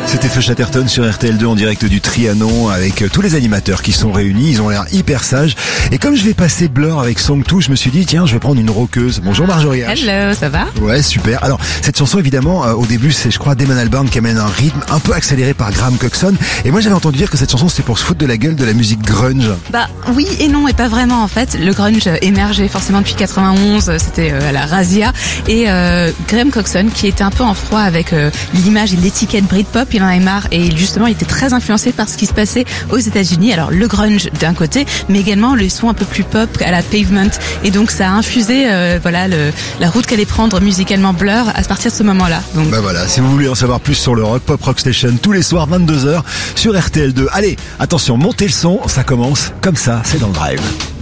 C'était Feu Chatterton sur RTL2 en direct du Trianon avec tous les animateurs qui sont réunis. Ils ont l'air hyper sages. Et comme je vais passer Blur avec Song 2, je me suis dit, tiens, je vais prendre une rockeuse. Bonjour Marjorie H. Hello, ça va? Ouais, super. Alors, cette chanson, évidemment, au début, c'est, je crois, Damon Albarn qui amène un rythme un peu accéléré par Graham Coxon. Et moi, j'avais entendu dire que cette chanson, c'était pour se foutre de la gueule de la musique grunge. Bah oui et non, et pas vraiment en fait. Le grunge émergeait forcément depuis 91, c'était à la Razzia. Et Graham Coxon, qui était un peu en froid avec l'image et l'étiquette Britpop, il en avait marre. Et justement, il était très influencé par ce qui se passait aux États-Unis. Alors le grunge d'un côté, mais également le son un peu plus pop à la Pavement. Et donc ça a infusé la route qu'allait prendre musicalement Blur à partir de ce moment-là. Donc bah voilà, si vous voulez en savoir plus sur le rock, Pop Rock Station tous les soirs 22h sur RTL2. Allez, attention, montez le son, ça commence comme ça, c'est dans le drive.